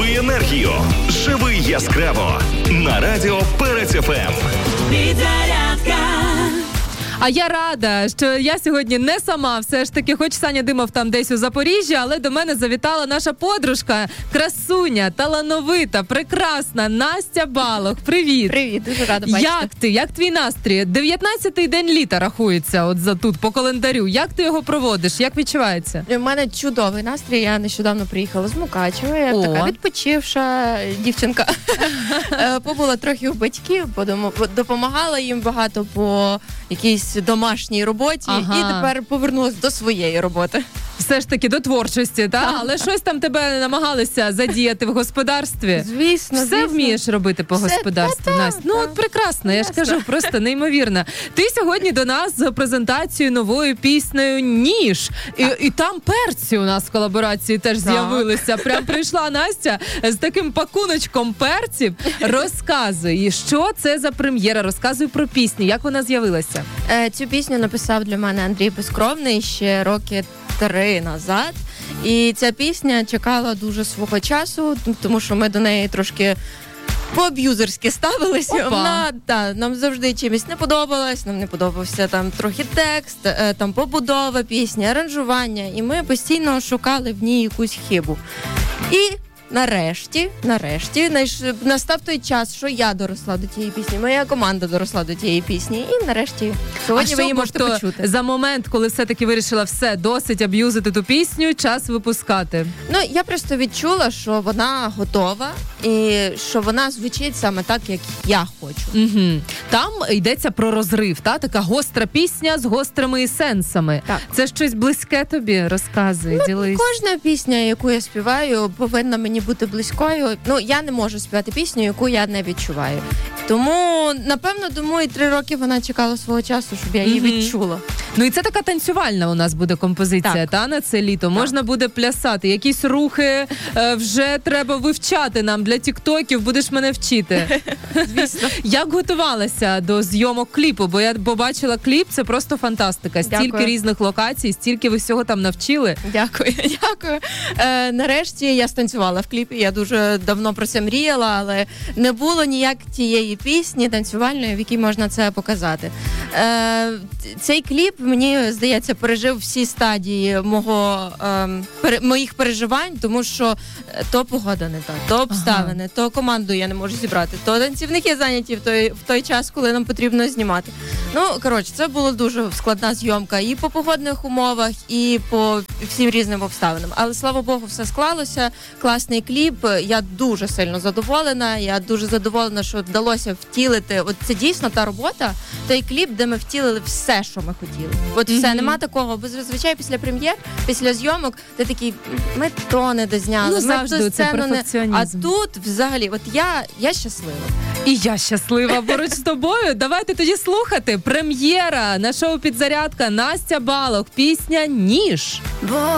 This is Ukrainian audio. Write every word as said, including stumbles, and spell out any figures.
Лови енергію, живи яскраво на радіо Перець еф ем. Підзарядка. А я рада, що я сьогодні не сама, все ж таки, хоч Саня Димов там десь у Запоріжжі, але до мене завітала наша подружка, красуня, талановита, прекрасна Настя Балох. Привіт! Привіт, дуже рада бачити. Як ти? Як твій настрій? дев'ятнадцятий день літа рахується от за тут по календарю. Як ти його проводиш? Як відчувається? У мене чудовий настрій. Я нещодавно приїхала з Мукачева. Я О. така відпочивша дівчинка. Побула трохи у батьків, допомагала їм багато по якійсь домашній роботі, Ага. і тепер повернулася до своєї роботи. Все ж таки до творчості, та? Але щось там тебе намагалися задіяти в господарстві. Звісно, Все звісно. вмієш робити по Все, господарству, та-та, Настя. Ну, та. от прекрасно, я ж Ясно. кажу, просто неймовірно. Ти сьогодні до нас з презентацією новою піснею «Ніж». І, і там перці у нас в колаборації теж Так. з'явилися. Прям прийшла Настя з таким пакуночком перців. Розказуй, що це за прем'єра? Розказуй про пісню, як вона з'явилася. Е, Цю пісню написав для мене Андрій Безкровний ще роки три назад. І ця пісня чекала дуже свого часу, тому що ми до неї трошки по-аб'юзерськи ставилися. Опа. Вона, та, нам завжди чимось не подобалась, нам не подобався там трохи текст, е, там побудова пісні, аранжування, і ми постійно шукали в ній якусь хибу. І Нарешті, нарешті, настав той час, що я доросла до тієї пісні, моя команда доросла до тієї пісні, і нарешті сьогодні а ви її що, можете тобто, почути. За момент, коли все-таки вирішила все, досить аб'юзити ту пісню, час випускати. Ну, я просто відчула, що вона готова і що вона звучить саме так, як я хочу. Угу. Там йдеться про розрив, та? Така гостра пісня з гострими сенсами. Так. Це щось близьке тобі? Розказуй, ділись. Кожна пісня, яку я співаю, повинна мені бути близькою. Ну, я не можу співати пісню, яку я не відчуваю. Тому, напевно, думаю, три роки вона чекала свого часу, щоб я її Мгм. відчула. Ну і це така танцювальна у нас буде композиція, Так. та, на це літо. Можна буде плясати. Якісь рухи е, вже треба вивчати нам для тіктоків, будеш мене вчити. Звісно. Як готувалася до зйомок кліпу? Бо я побачила кліп, це просто фантастика. Стільки Дякую. різних локацій, стільки ви всього там навчили. Дякую, дякую. Е, нарешті я станцювала в кліпі. Я дуже давно про це мріяла, але не було ніяк тієї пісні танцювальної, в якій можна це показати. Е, цей кліп, мені здається, пережив всі стадії мого, е, пере, моїх переживань, тому що то погода не та, то обставини, ага. то команду я не можу зібрати, то танцівники зайняті в той, в той час, коли нам потрібно знімати. Ну, коротше, це була дуже складна зйомка і по погодних умовах, і по всім різним обставинам. Але, слава Богу, все склалося. Класний кліп. Я дуже сильно задоволена. Я дуже задоволена, що вдалося втілити. От це дійсно та робота, той кліп, де ми втілили все, що ми хотіли. От все, Мгм. нема такого. Бо зазвичай після прем'єр, після зйомок, ти такий, ми то не дозняли, Ну, ми завжди ту це сцену не... перфекціонізм. А тут, взагалі, от я, я щаслива. І я щаслива поруч з тобою. Давайте тоді слухати. Прем'єра на шоу «Підзарядка». Настя Балох. Пісня «Ніж».